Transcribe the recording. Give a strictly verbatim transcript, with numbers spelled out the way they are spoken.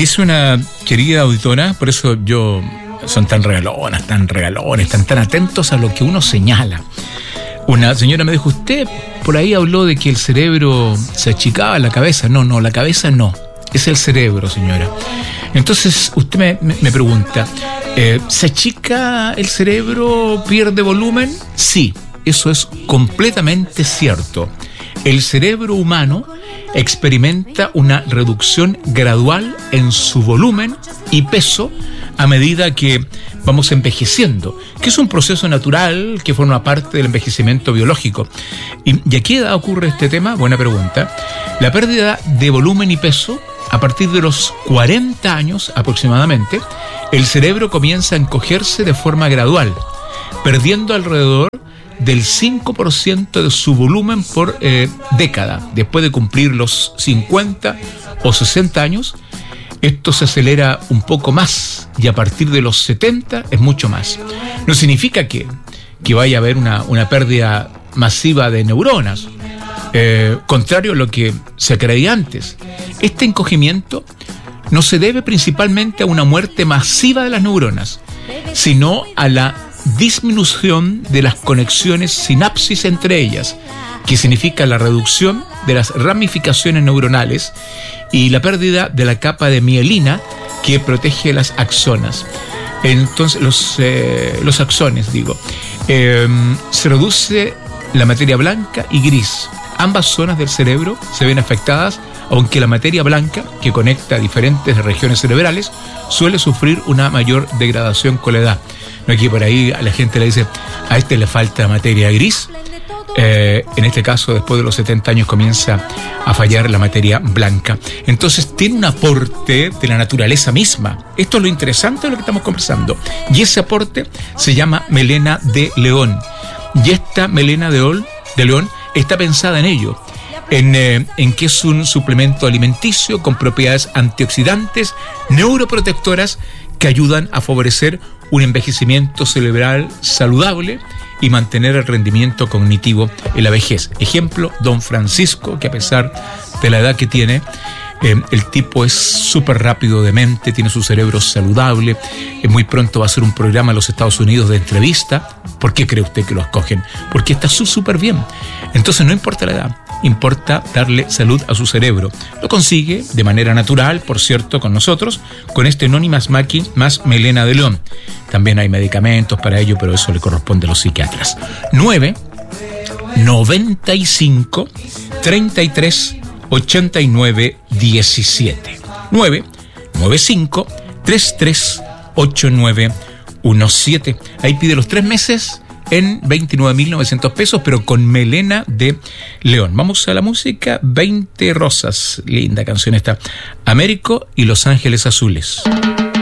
dice una querida auditora, por eso yo son tan regalonas, tan regalones, tan tan atentos a lo que uno señala. Una señora me dijo, usted por ahí habló de que el cerebro se achicaba la cabeza. No, no, la cabeza no, es el cerebro, señora. Entonces usted me, me, me pregunta, eh, ¿se achica el cerebro, pierde volumen? Sí, eso es completamente cierto. El cerebro humano experimenta una reducción gradual en su volumen y peso a medida que vamos envejeciendo, que es un proceso natural que forma parte del envejecimiento biológico. ¿Y, ¿y a qué edad ocurre este tema? Buena pregunta. La pérdida de volumen y peso, a partir de los cuarenta años aproximadamente, el cerebro comienza a encogerse de forma gradual, perdiendo alrededor del cinco por ciento de su volumen por eh, década. Después de cumplir los cincuenta o sesenta años, esto se acelera un poco más y a partir de los setenta es mucho más. No significa que, que vaya a haber una, una pérdida masiva de neuronas, eh, contrario a lo que se creía antes. Este encogimiento no se debe principalmente a una muerte masiva de las neuronas, sino a la disminución de las conexiones sinapsis entre ellas, que significa la reducción de las ramificaciones neuronales y la pérdida de la capa de mielina que protege las axonas. Entonces, los, eh, los axones, digo, eh, se reduce la materia blanca y gris. Ambas zonas del cerebro se ven afectadas, aunque la materia blanca, que conecta diferentes regiones cerebrales, suele sufrir una mayor degradación con la edad. No, aquí por ahí a la gente le dice, a este le falta materia gris. Eh, en este caso, después de los setenta años comienza a fallar la materia blanca. Entonces tiene un aporte de la naturaleza misma. Esto es lo interesante de lo que estamos conversando. Y ese aporte se llama melena de león. Y esta melena de, ol, de león está pensada en ello, en, eh, en que es un suplemento alimenticio con propiedades antioxidantes, neuroprotectoras, que ayudan a favorecer un envejecimiento cerebral saludable y mantener el rendimiento cognitivo en la vejez. Ejemplo, don Francisco, que a pesar de la edad que tiene, eh, el tipo es súper rápido de mente, tiene su cerebro saludable, eh, muy pronto va a hacer un programa en los Estados Unidos de entrevista. ¿Por qué cree usted que lo escogen? Porque está súper bien. Entonces no importa la edad, importa darle salud a su cerebro. Lo consigue de manera natural, por cierto, con nosotros, con este Noni más Maki más melena de león. También hay medicamentos para ello, pero eso le corresponde a los psiquiatras. nueve noventa y cinco treinta y tres ochenta y nueve diecisiete. nueve noventa y cinco treinta y tres ochenta y nueve diecisiete. Ahí pide los tres meses en veintinueve mil novecientos pesos, pero con melena de león. Vamos a la música. veinte rosas, linda canción esta. Américo y Los Ángeles Azules.